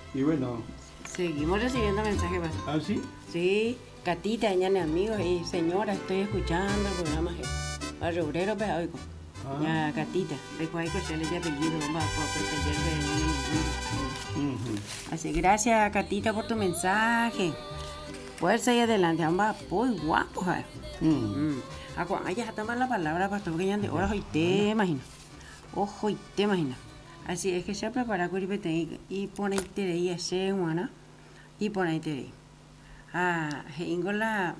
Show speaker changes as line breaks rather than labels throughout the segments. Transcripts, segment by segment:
Y bueno,
Seguimos recibiendo mensajes.
¿ah, sí?
Sí, Catita, ñane amigos y señora, estoy escuchando el programa Barrio Obrero, pero oigo.
Ah,
Ya, Catita, de cuál que se le apellido, va a proteger de
ujú.
Así, gracias, Catita, por tu mensaje. Fuerza y adelante, ambas, pues guapo, ja. Ya está mal la palabra, pastor, porque ya de horas hoy te imagino. Ojo, y te imagino. Así es que se prepara con y pone tere y ese, guana, y pone tere. Ingola,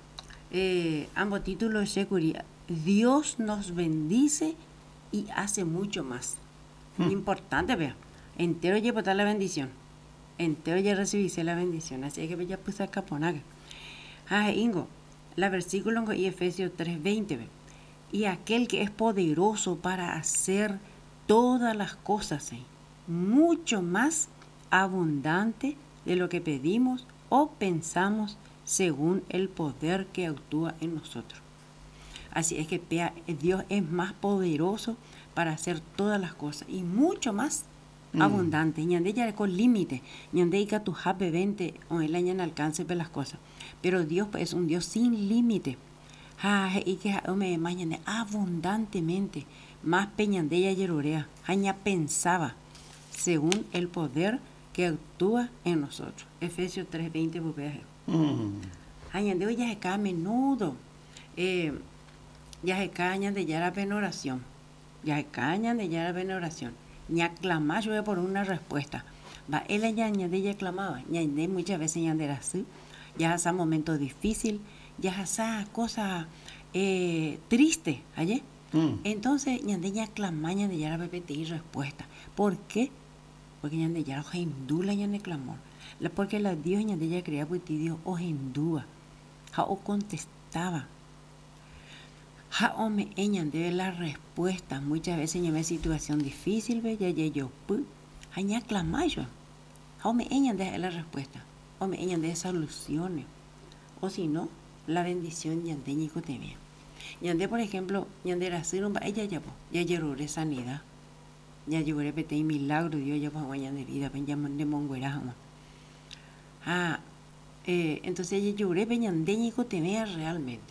ambos títulos de seguridad. Dios nos bendice y hace mucho más. Importante, vea. Entero ya botar la bendición. Entero ya recibirse la bendición. Así es que ya puse acá poner. Ingo, la versículo en Efesios 3:20. Y aquel que es poderoso para hacer todas las cosas, mucho más abundante de lo que pedimos o pensamos según el poder que actúa en nosotros. Así es que Dios es más poderoso para hacer todas las cosas y mucho más abundante. Ñande ya con límite, ñande y tu jape 20 o el año en alcance de las cosas. Pero Dios es un Dios sin límite. Y que me imagine abundantemente más peñande ya yerorea. Aña pensaba según el poder que actúa en nosotros. Efesios 3:20 bupeaje. Añande ya se cae a menudo. Ya se cañan de ya la oración. Ya se cañan de ya la oración. Ni aclamar yo por una respuesta. Va, él ya de ella clamaba. Ya de muchas veces ya era así. Ya hace momento difícil. Ya hace cosa triste. ¿Ayer? Entonces, ya de ella clamaba, ya de ya la y respuesta. ¿Por qué? Porque ya de ya los hindúla ya de clamor. Porque la Dios ya de ella creía pues Dios o hindúa. Ja o contestaba. Ja ome eñan de la respuesta muchas veces en una situación difícil ve ya yo pu haña clamayo ja ome eñan de la respuesta ome eñan de soluciones o si no la bendición ñande ñico te ve ñande por ejemplo ñande la sirumba ella ya lloré sanidad ya lloré pete milagro Dios ya pa de vida pen ya de monguera entonces ya lloré pe ñande ñico te vea realmente.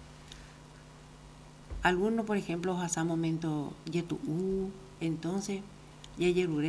Algunos, por ejemplo, hasta momento yetu entonces ya yerure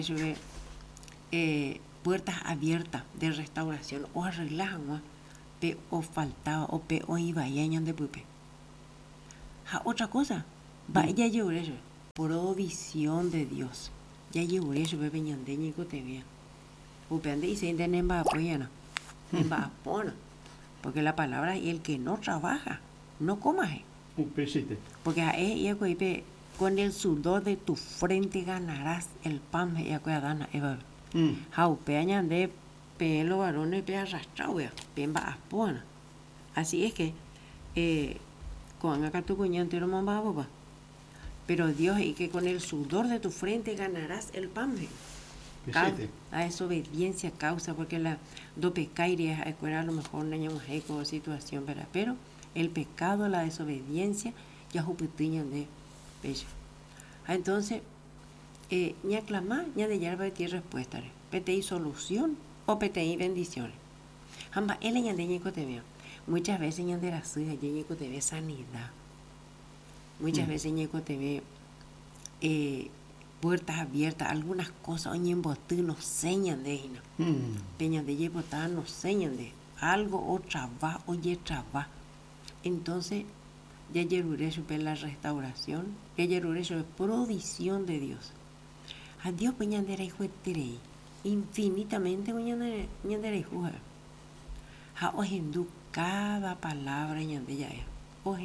puertas abiertas de restauración o arreglaban pe o faltaba o pe o iba y añan de pupe. Otra cosa, va ya yerure provisión de Dios. Ya yerure pepe ñandeña y cotevia. Pupe ande y se entienden va apoyana. Va apona. Porque la palabra y el que no trabaja, no coma. Porque con el sudor de tu frente ganarás el pan y acuérdana eva. Jaupeaña de pelo varones pe arrastrado pemba apona. Así es que con acá tu cuñado entero mamá. Pero Dios y que con el sudor de tu frente ganarás el pan. A desobediencia causa porque la do pecaire a lo mejor no hay una situación, ¿verdad? Pero el pecado, la desobediencia ya jupitiñan de pecho. Entonces, ni aclamar, ni de ya pedir respuesta, PTI solución o PTI bendiciones. Jamba, él en de ñeco te veo. Muchas veces en de la suya, ñeco te ve sanidad. Muchas veces ñeco te ve puertas abiertas, algunas cosas, oye, en botín nos señan de hino. Peñas de llevotar nos señan de algo o trabajo, oye, trabajo. Entonces, ya yerure sobre la restauración, ya yerure sobre provisión de Dios. A Dios peñandera hijo terei, infinitamente peñandera hijo. A ojendu cada palabra ñande ya es.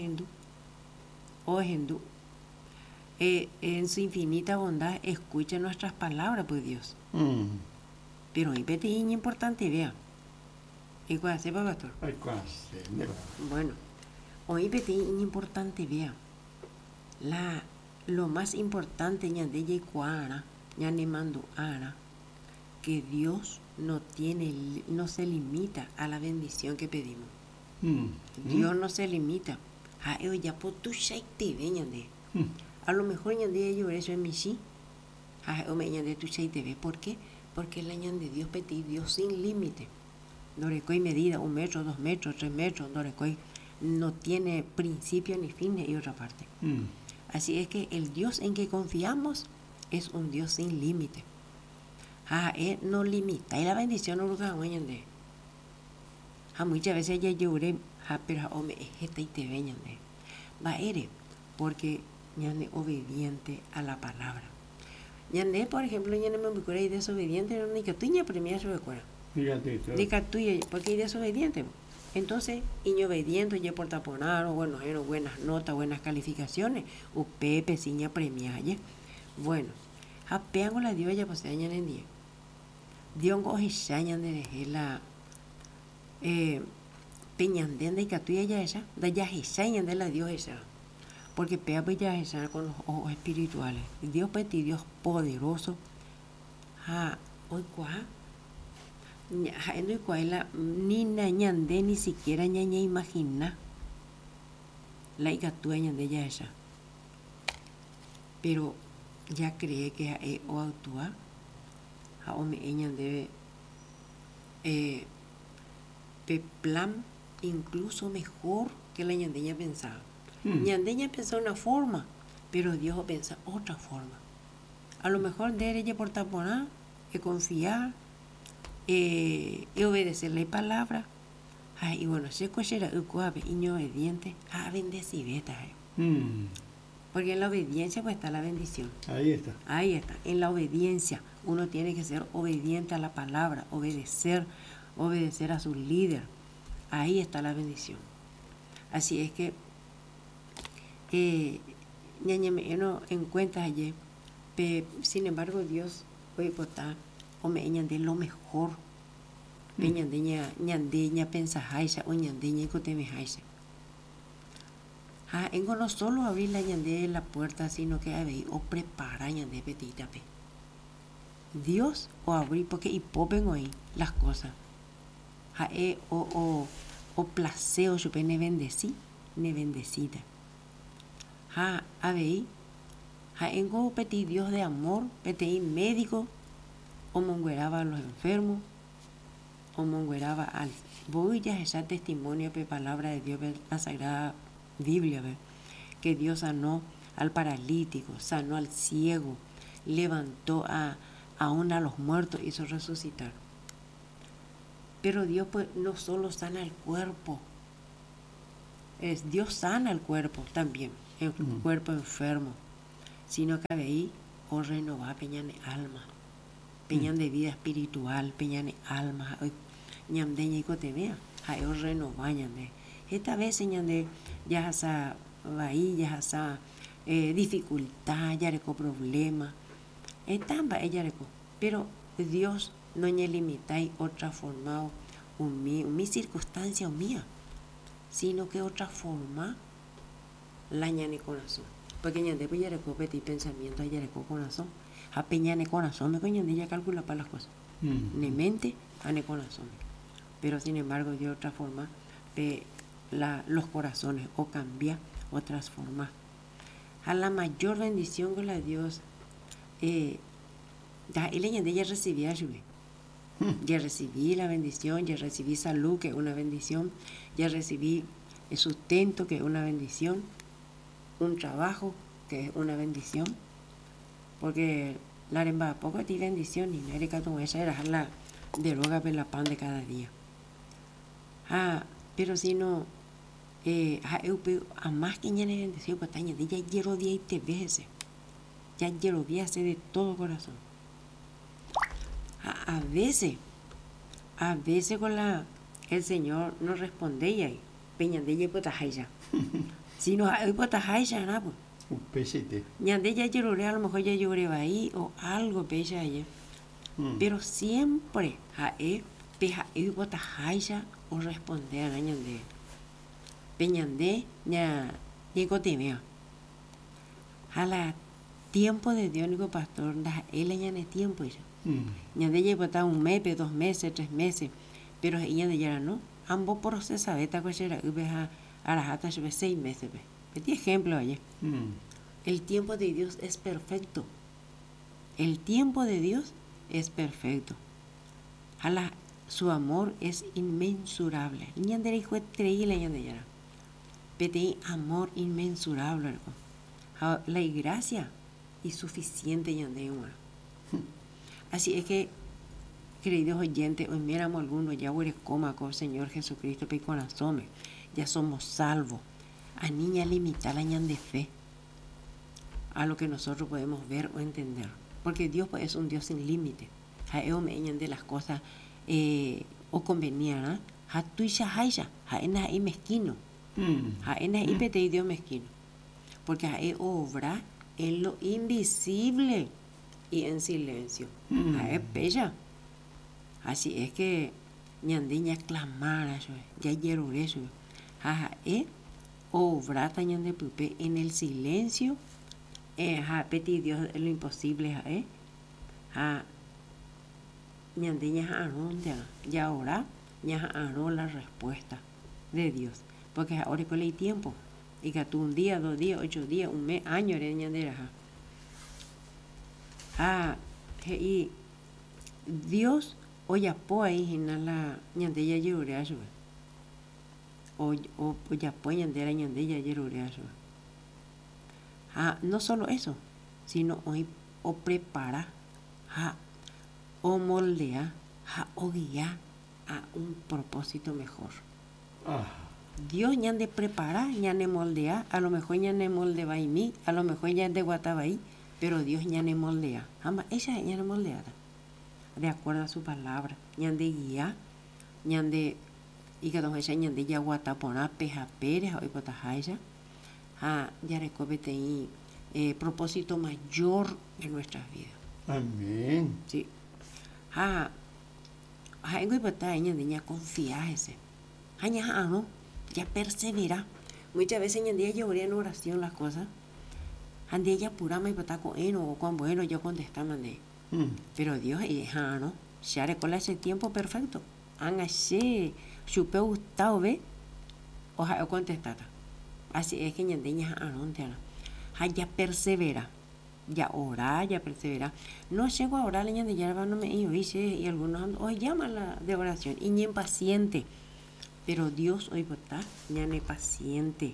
Ojendu. En su infinita bondad escucha nuestras palabras, pues Dios. Pero hay pequeño importante, vea. ¿Y cuál sepa, pastor? Bueno, hoy pequeño importante, vea. Lo más importante ñande ya cuara, ñande mando ara, que Dios no se limita a la bendición que pedimos. Dios no se limita. Ya por tu shaite ñande. A lo mejor ñande yo eso en mi sí. O me ñande tu shaite ve. ¿Por qué? porque la ñan de Dios petí Dios sin límite. Dorecoy medida, 1 metro, 2 metros, 3 metros, Dorecoy no tiene principio ni fin y otra parte. Así es que el Dios en que confiamos es un Dios sin límite. Él no limita. Y la bendición no lo ganan de. Muchas veces ya lloré, pero me ejeta y te veñan de. Va ere, porque ñane obediente a la palabra. Ñane, por ejemplo, ñane me ocurre y desobediente, no ni que tuña premia se me ocurre. Ni que tuya, porque es desobediente. Entonces, y obediente, ya por taponar, o bueno, buenas notas, buenas calificaciones, o pepe, siña premiaje. Bueno, apeango la dio ya pues añan en día. Dios coge shañan de la peñandén de catuya ya esa, da ya shañan de la Dios esa. Porque pea pues ya esa con los ojos espirituales. Dios peti, Dios poderoso. Hoy cuá. No cuá ni ñandé ni siquiera ñaña imagina. La catuya ñandé ya esa. Pero ya cree que o actúa. O me ñandé plan incluso mejor que la ñandeña pensaba. Ñandeña pensaba una forma, pero Dios piensa otra forma. A lo mejor de ella por taponar, confiar, obedecer la palabra. Y bueno, si cochera ucuabe y obediente, bendecibeta. Porque en la obediencia pues está la bendición.
Ahí está.
Ahí está. En la obediencia uno tiene que ser obediente a la palabra, obedecer a su líder. Ahí está la bendición. Así es que no en cuenta ayer, sin embargo Dios hoy está o me ñande lo mejor. Ñandeña pensajaisa o ñandeña cotemejaisa. Engo no solo abrir la ñande la puerta, sino que o prepara ñande petita pe. Dios o abrir porque y popen hoy las cosas. O placeo chupe ne bendecida. Engo peti Dios de amor, peti médico, o mongueraba a los enfermos, o mongueraba al voy ya esa testimonio pe palabra de Dios, la sagrada Biblia, que Dios sanó al paralítico, sanó al ciego, levantó aún a los muertos, hizo resucitar. Pero Dios pues no solo sana el cuerpo, Dios sana el cuerpo también, el cuerpo enfermo, sino que ahí o renovar peñan de alma, peñan de vida espiritual, peñan de alma, ñamdeña y cotemea, o renovar ñande. Esta vez señande ya esa ahí, ya esa dificultad, ya reco problema, etamba ella reco, pero Dios no me limita y otra forma mi circunstancia mía, sino que otra forma la ñane corazón, porque ñande pues ya reco peti pensamiento, ya reco corazón, a peñane corazón, me coñande ya calcula para las cosas, ne mente a ne corazón, pero sin embargo de otra forma los corazones o cambia o transforma. A la mayor bendición que la Dios ya recibí ya recibí la bendición, ya recibí salud, que es una bendición, ya recibí el sustento, que es una bendición, un trabajo, que es una bendición, porque la remba poco ti bendición y no era como esa era la droga por la pan de cada día. Pero si no a más que ñane bendición pues taña ya llero día y te ves ya llero día de todo corazón. A veces con el Señor nos responde y ahí peñan de ella potajaya si no hay potajaya nada pues
pesete
ñande ya lloré, a lo mejor ya lloré ahí o algo pecha allá, pero siempre peja potajaya o responder a ñande peñande ña cotemea a la tiempo de Dios nico pastor él ñane tiempo ya ñande ya está 1 mes, 2 meses, 3 meses, pero ella de ya no ambos procesos beta cochera a la hasta 6 meses este ejemplo allá. El tiempo de Dios es perfecto, el tiempo de Dios es perfecto. Su amor es inmensurable. Ñandere hijo treíle ñandeyara. Pete amor inmensurable. La gracia es suficiente ñandeyara. Así es que, queridos oyentes, hoy miramos algunos ya hueres coma con el Señor Jesucristo pe corazón. Ya somos salvos. A niña limitar la ñan de fe a lo que nosotros podemos ver o entender. Porque Dios pues, es un Dios sin límite. A ellos me de las cosas o convenían. A tu y shahaya. A ena ahí mezquino. A ena ahí pete Dios mezquino. Porque a él obra en lo invisible y en silencio. A él bella. Así es que ñandeña clamara ya hierro eso. A él obra tañan de pupe en el silencio. A peti Dios lo imposible a él. A ñandeña aron ya ahora ya aron la respuesta de Dios. Porque ahora con el tiempo. Y que tú un día, 2 días, 8 días, un mes, año eres ñandera. Y Dios oye po ahí en la ñandeña llorea yo. O ya po ñandera ñandeña llorea yo. No solo eso, sino hoy o prepara o moldea o guía a un propósito mejor. Dios ya de prepara, ya de moldea, a lo mejor ya de moldea y mí, a lo mejor ya de guatabaí, pero Dios ya de moldea. Ama ella ya de moldeada, de acuerdo a su palabra, ya de guía, ya de y que donde ya de ya guatapona, peja pérez, o ipotajaya, ya recóbete y propósito mayor en nuestras vidas.
Amén.
Sí. En ipotajaya de ya confiarse. No, ya persevera. Muchas veces en día yo en oración las cosas. Ande ella pura me pata con o con bueno yo contestaba de. Pero Dios no, ya recola ese tiempo perfecto. Así, supe gustado ve. O contestada. Así es que ñandeña ya persevera. Ya ora, ya persevera. No llego a orar la ñandeña no me dice y algunos hoy llaman la de oración y ni impaciente. Pero Dios hoy vota, ñane paciente.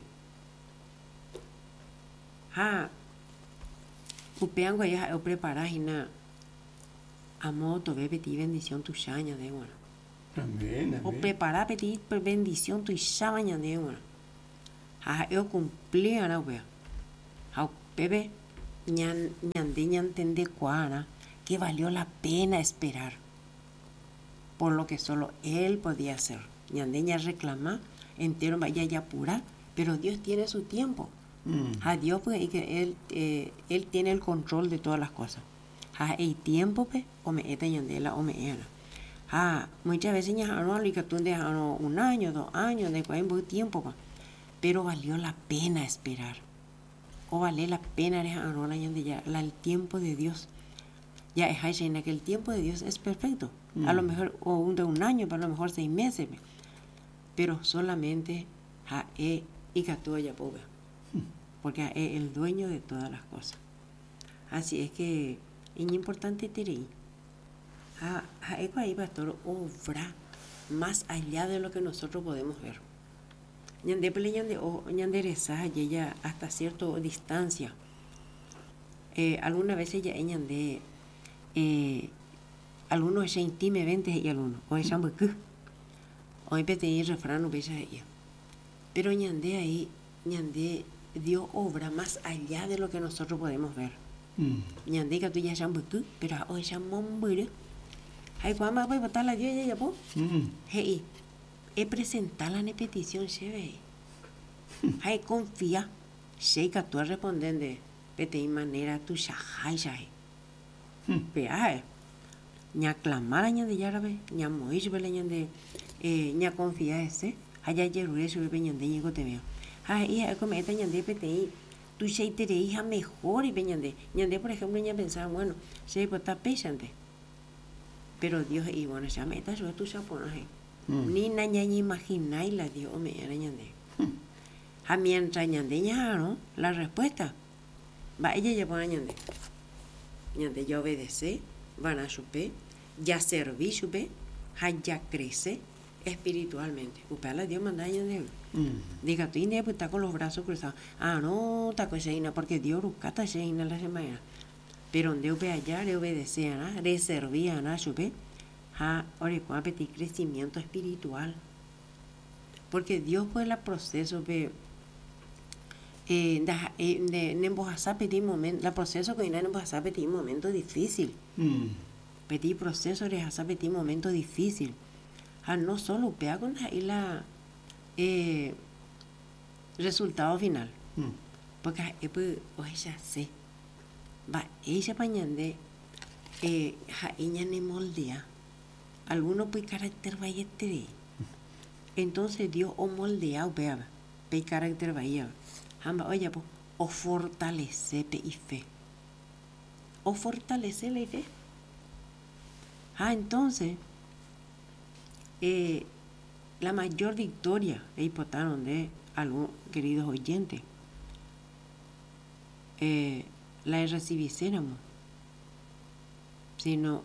Upeango ya o preparar na amo to ve peti bendición tu shaña de bueno.
Amén.
O preparar peti bendición tu shaña de bueno. Eu cumplir ana wea. Bebé ñande entende cuana que valió la pena esperar por lo que solo él podía hacer. Ñandeña reclama entero vaya ya pura, pero Dios tiene su tiempo. A Dios pues y que él tiene el control de todas las cosas. El tiempo pues o me eta ñandela o me era. Muchas veces ya no le que tú dejaron 1 año, 2 años, después hay un tiempo pa. Pero valió la pena esperar. O vale la pena dejar el tiempo de Dios. Ya es en que el tiempo de Dios es perfecto. A lo mejor o de 1 año, pero a lo mejor 6 meses. Pero solamente y que tú ya pobre. Porque es el dueño de todas las cosas. Así es que es importante tener ahí pastor obra más allá de lo que nosotros podemos ver. Ñande pele ñande reza ella hasta cierta distancia. Algunas veces ya ñande algunos ya intime ventes y algunos o ella hoy pete refrán no bella ella. Pero ñande ahí ñande Dios obra más allá de lo que nosotros podemos ver. Ñande que tú ya chambucu, pero hoy chambucu. Hay cuando voy a botar la Dios ya po. Hey, presentar la petición cheve. Hay confía, sé que tú respondes de pete manera tu shahai shai. Vea, ña clamar ña de yarabe, ña moish bele ña de ña confía ese, allá yerure sube peñande ñigo te veo. Y como esta ñande pete tu shei tere hija mejor y peñande. Ñande por ejemplo ña pensaba, bueno, se pota pechante. Pero Dios y bueno, ya me está tu chaponaje. Ni na ña imagináis la Dios me era ñande. Mientras ñande ña no, la respuesta. Va ella ya pone ñande. Ñande yo obedece, van a chupe, ya serví chupe, ya crece espiritualmente. Upala Dios manda de diga tú y está con los brazos cruzados. Ah, no, está con Sheina, porque Dios ruscata Sheina la semana. Pero donde upe allá le obedecían, le servían a chupe, ahora con apetir crecimiento espiritual. Porque Dios fue el proceso de momento, el proceso que viene en pedir momento difícil. Pedir proceso de pedir momento difícil. No solo pega con la resultado final. Porque ella sé, va ella pañande ella ne moldea. Algunos pues carácter vaya. Entonces Dios o moldea o vea, pe carácter vaya. Hamba oye pues o fortalece y fe. O fortalece la fe. Entonces la mayor victoria le hipotaron de algunos queridos oyentes la recibicéramos sino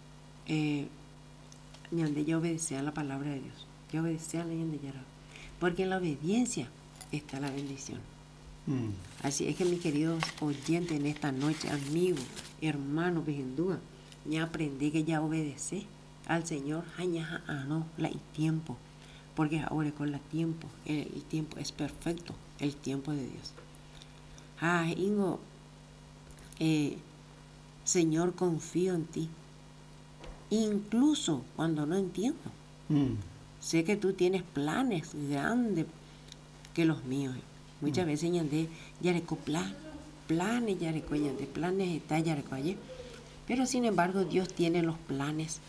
ñande ya obedecía a la palabra de Dios, ya obedecía a la ñande ya, porque en la obediencia está la bendición. Así es que mis queridos oyentes en esta noche, amigos, hermanos, vejendúa, ya aprendí que ya obedecí al Señor, no, la tiempo, porque ahora con el tiempo es perfecto, el tiempo de Dios. Ingo, Señor, confío en ti, incluso cuando no entiendo. Sé que tú tienes planes grandes que los míos. Muchas veces ñande yareco planes yareco ñande planes está yareco allí. Pero sin embargo Dios tiene los planes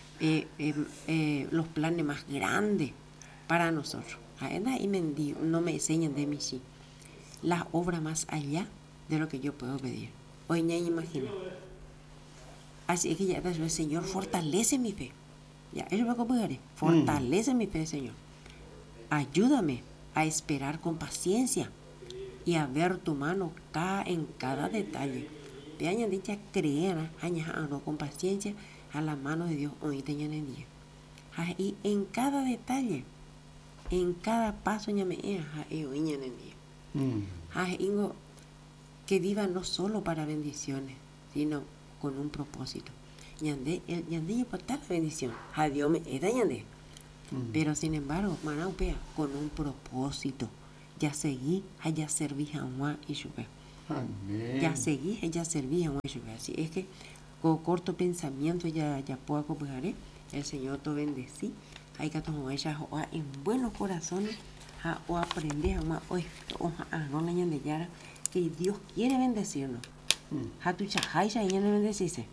más grandes para nosotros. Y no me enseñan de mí sí la obra más allá de lo que yo puedo pedir. Hoy ya imagino. Así es que ya el Señor fortalece mi fe. Ya, eso me complicaré. Fortalece mi fe, Señor. Ayúdame a esperar con paciencia y a ver tu mano en cada detalle. Te hayan dicho creer, con paciencia a la mano de Dios hoy te en el día. Y en cada detalle, en cada paso ya me hoy en el día. Que viva no solo para bendiciones, sino con un propósito. Yandé por tal bendición. A Dios me da yandé. Pero sin embargo, manaupea con un propósito. Ya seguí, ya serví a un y chupe. Ya seguí, ya serví a un y chupe. Así es que con corto pensamiento ya puedo copiar. El Señor te bendecí. Hay que tomar ella en buenos corazones. O aprender a no la yandé yara. Que Dios quiere bendecirnos. Tu chajaisha y ya le bendecise.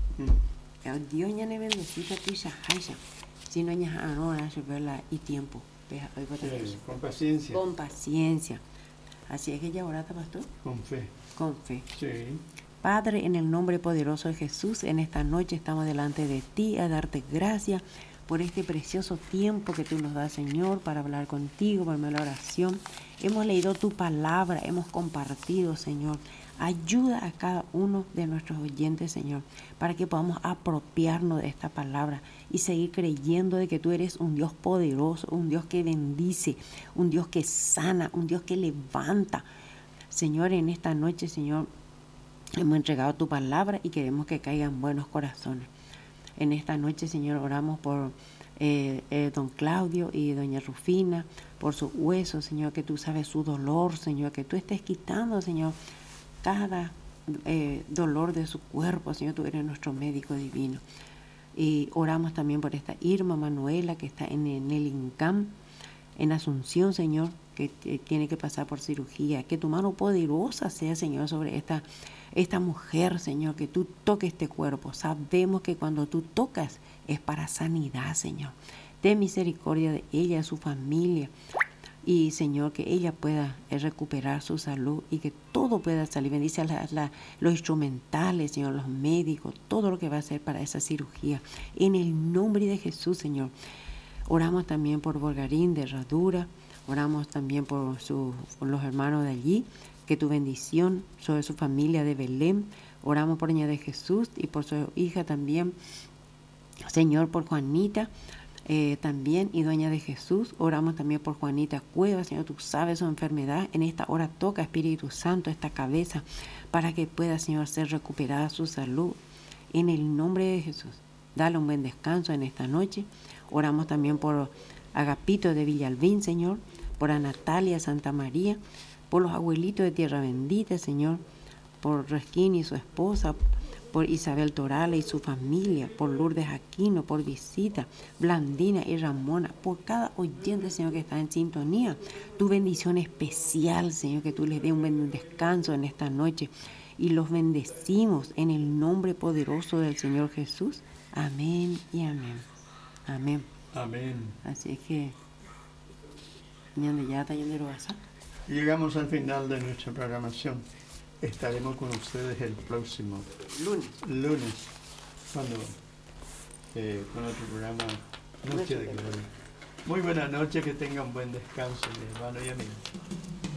Dios ya le bendecita tu chajaisha. Si no ya no verla y tiempo.
Con paciencia.
Con paciencia. Así es que ya orata, pastor.
Con fe.
Con fe.
Sí.
Padre, en el nombre poderoso de Jesús, en esta noche estamos delante de ti a darte gracias por este precioso tiempo que tú nos das, Señor, para hablar contigo, por la oración. Hemos leído tu palabra, hemos compartido, Señor. Ayuda a cada uno de nuestros oyentes, Señor, para que podamos apropiarnos de esta palabra y seguir creyendo de que tú eres un Dios poderoso, un Dios que bendice, un Dios que sana, un Dios que levanta. Señor, en esta noche, Señor, hemos entregado tu palabra y queremos que caigan buenos corazones. En esta noche, Señor, oramos por don Claudio y doña Rufina, por sus huesos, Señor, que tú sabes su dolor, Señor, que tú estés quitando, Señor, cada dolor de su cuerpo, Señor, tú eres nuestro médico divino. Y oramos también por esta Irma Manuela que está en el INCAM, en Asunción, Señor, que tiene que pasar por cirugía. Que tu mano poderosa sea, Señor, sobre esta mujer, Señor, que tú toques este cuerpo. Sabemos que cuando tú tocas es para sanidad, Señor. Ten misericordia de ella, de su familia. Y, Señor, que ella pueda recuperar su salud y que todo pueda salir. Bendice a los instrumentales, Señor, los médicos, todo lo que va a hacer para esa cirugía. En el nombre de Jesús, Señor. Oramos también por Borgarín de Herradura. Oramos también por los hermanos de allí. Que tu bendición sobre su familia de Belén. Oramos por Doña de Jesús y por su hija también, Señor, por Juanita. También, y Doña de Jesús, oramos también por Juanita Cueva. Señor, tú sabes su enfermedad. En esta hora toca, Espíritu Santo, esta cabeza para que pueda, Señor, ser recuperada su salud. En el nombre de Jesús, dale un buen descanso en esta noche. Oramos también por Agapito de Villalbín, Señor, por Natalia Santa María, por los abuelitos de Tierra Bendita, Señor, por Resquín y su esposa, por Isabel Torales y su familia, por Lourdes Aquino, por Visita, Blandina y Ramona, por cada oyente, Señor, que está en sintonía. Tu bendición especial, Señor, que tú les dé un buen descanso en esta noche. Y los bendecimos en el nombre poderoso del Señor Jesús. Amén y amén. Amén.
Amén.
Así es que, ya está yendo a casa.
Llegamos al final de nuestra programación. Estaremos con ustedes el próximo lunes, cuando con otro programa Noche de Gloria. Muy buena noche, que tengan buen descanso, mi hermano y amigo.